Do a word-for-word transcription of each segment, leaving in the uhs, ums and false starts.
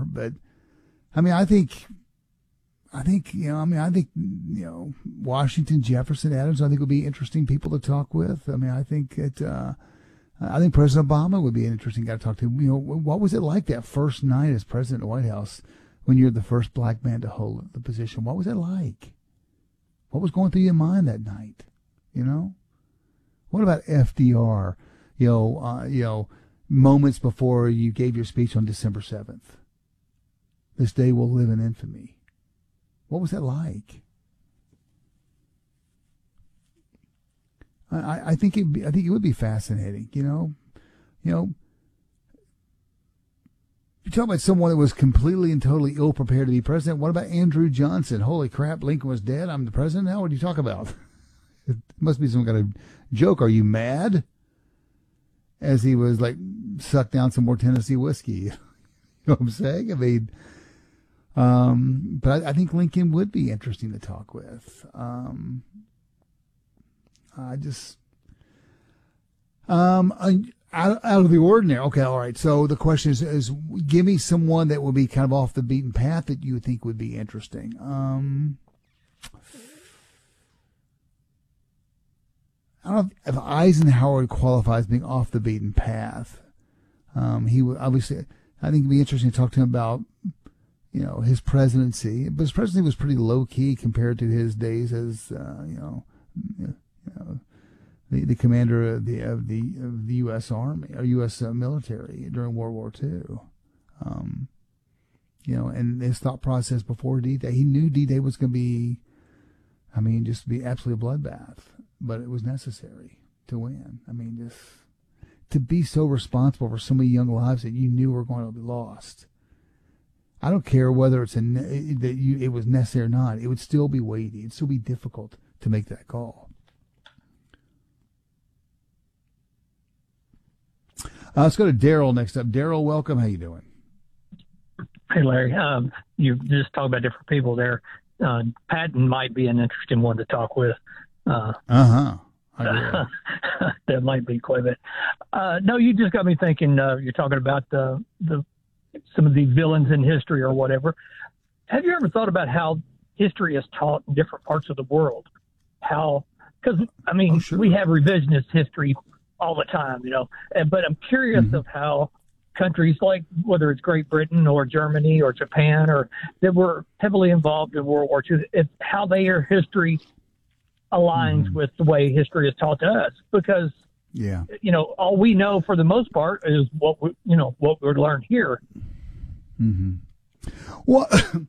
But I mean, I think, I think you know, I mean, I think you know, Washington, Jefferson, Adams, I think would be interesting people to talk with. I mean, I think it. Uh, I think President Obama would be an interesting guy to talk to. You know, what was it like that first night as president of the White House when you're the first black man to hold the position? What was it like? What was going through your mind that night? You know, what about F D R? You know, uh, you know, moments before you gave your speech on December seventh. This day will live in infamy. What was that like? I, I think it. I think it would be fascinating. You know, you know. You talk about someone that was completely and totally ill prepared to be president. What about Andrew Johnson? Holy crap! Lincoln was dead. I'm the president now. What do you talk about? It must be some kind of joke. Are you mad? As he was like sucked down some more Tennessee whiskey. You know what I'm saying? I mean, um, but I, I think Lincoln would be interesting to talk with. Um, I just, um, out, out of the ordinary. Okay, all right. So the question is, is, give me someone that would be kind of off the beaten path that you think would be interesting. Um, I don't know if Eisenhower would qualify as being off the beaten path. Um, he would obviously, I think it'd be interesting to talk to him about, you know, his presidency. But his presidency was pretty low key compared to his days as, uh, you know. You know, the, the commander of the of the of the U S Army or U S military during World War Two, um, you know, and his thought process before D-Day, he knew D-Day was going to be, I mean, just be absolutely a bloodbath, but it was necessary to win. I mean, just to be so responsible for so many young lives that you knew were going to be lost. I don't care whether it's a that you it was necessary or not. It would still be weighty. It'd still be difficult to make that call. Uh, let's go to Daryl next up. Daryl, welcome. How you doing? Hey, Larry. Um, you just talked about different people there. Uh, Patton might be an interesting one to talk with. Uh huh. That might be quite a bit. Uh, no, you just got me thinking. Uh, you're talking about uh, the some of the villains in history or whatever. Have you ever thought about how history is taught in different parts of the world? How, because I mean, oh, sure. we have revisionist history all the time, you know. And, but I'm curious mm-hmm. of how countries like whether it's Great Britain or Germany or Japan or that were heavily involved in World War Two, if how their history aligns mm-hmm. with the way history is taught to us. Because yeah, you know, all we know for the most part is what we, you know, what we learned here. Mm-hmm. Well,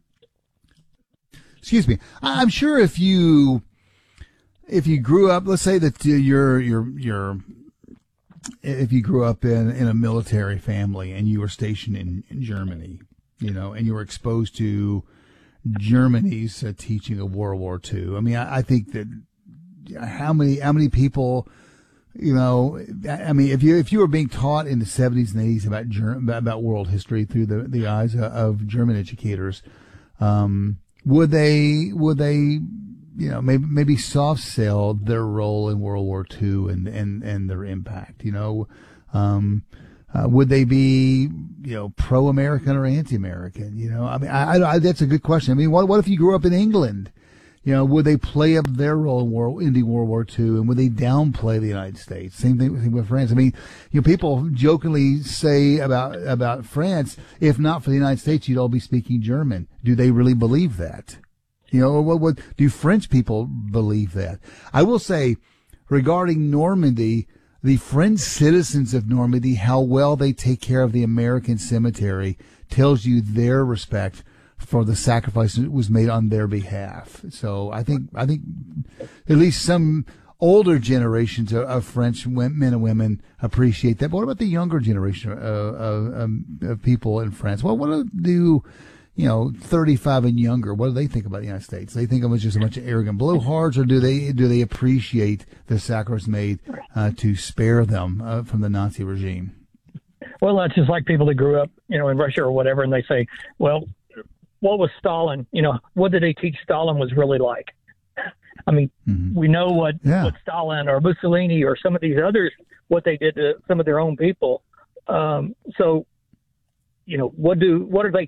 excuse me. I'm sure if you if you grew up, let's say that you're you're you're if you grew up in in a military family and you were stationed in, in Germany, you know, and you were exposed to Germany's uh, teaching of World War Two. I mean, I, I think that how many how many people. You know, I mean, if you if you were being taught in the seventies and eighties about Germ, about world history through the, the eyes of German educators, um, would they would they you know maybe maybe soft sell their role in World War Two and and, and their impact? You know, um, uh, would they be you know pro American or anti American? You know, I mean, I, I, that's a good question. I mean, what what if you grew up in England? You know, would they play up their role in world, ending World War Two, and would they downplay the United States? Same thing with France. I mean, you know, people jokingly say about about France, if not for the United States, you'd all be speaking German. Do they really believe that? You know, what, what do French people believe that? I will say, regarding Normandy, the French citizens of Normandy, how well they take care of the American cemetery tells you their respect for the sacrifice that was made on their behalf. So I think I think at least some older generations of, of French men and women appreciate that. But what about the younger generation of, of, of people in France? Well, what do you know thirty-five and younger? What do they think about the United States? They think it was just a bunch of arrogant blowhards, or do they do they appreciate the sacrifice made uh, to spare them uh, from the Nazi regime? Well, that's just like people that grew up, you know, in Russia or whatever, and they say, well, what was Stalin? You know, what did they teach Stalin was really like? I mean, mm-hmm. we know what, yeah. what Stalin or Mussolini or some of these others, what they did to some of their own people. Um, so, you know, what do what are they